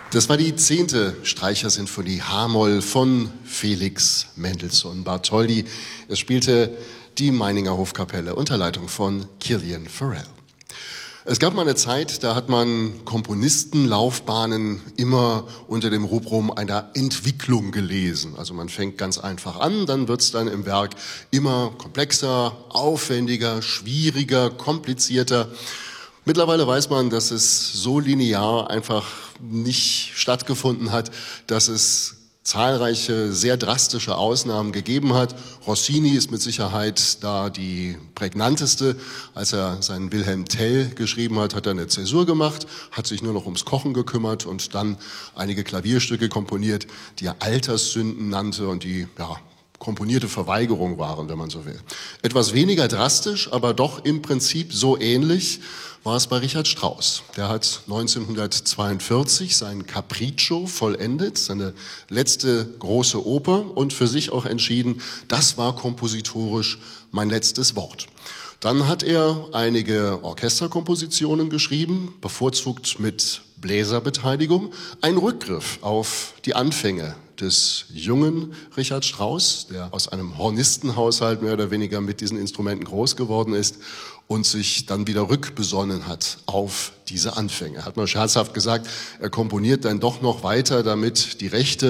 Das war die 10. Streichersinfonie H-Moll von Felix Mendelssohn Bartholdy. Es spielte die Meininger Hofkapelle unter Leitung von Killian Farrell. Es gab mal eine Zeit, da hat man Komponistenlaufbahnen immer unter dem Rubrum einer Entwicklung gelesen. Also man fängt ganz einfach an, dann wird es dann im Werk immer komplexer, aufwendiger, schwieriger, komplizierter. Mittlerweile weiß man, dass es so linear einfach nicht stattgefunden hat, dass es zahlreiche, sehr drastische Ausnahmen gegeben hat. Rossini ist mit Sicherheit da die prägnanteste. Als er seinen Wilhelm Tell geschrieben hat, hat er eine Zäsur gemacht, hat sich nur noch ums Kochen gekümmert und dann einige Klavierstücke komponiert, die er Alterssünden nannte und die, komponierte Verweigerung waren, wenn man so will. Etwas weniger drastisch, aber doch im Prinzip so ähnlich war es bei Richard Strauss. Der hat 1942 sein Capriccio vollendet, seine letzte große Oper, und für sich auch entschieden, das war kompositorisch mein letztes Wort. Dann hat er einige Orchesterkompositionen geschrieben, bevorzugt mit Bläserbeteiligung, ein Rückgriff auf die Anfänge des jungen Richard Strauss, der aus einem Hornistenhaushalt mehr oder weniger mit diesen Instrumenten groß geworden ist und sich dann wieder rückbesonnen hat auf diese Anfänge. Hat man scherzhaft gesagt, er komponiert dann doch noch weiter, damit die Rechte